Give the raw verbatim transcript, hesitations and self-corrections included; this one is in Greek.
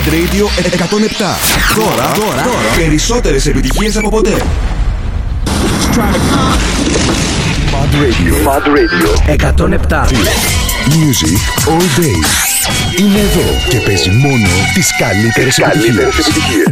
Radio εκατόν επτά. Τώρα, τώρα, τώρα, περισσότερες επιτυχίες από ποτέ. Mad Radio. Mad Radio εκατόν επτά. Music all day. Είναι εδώ και παίζει μόνο τις καλύτερες επιτυχίες.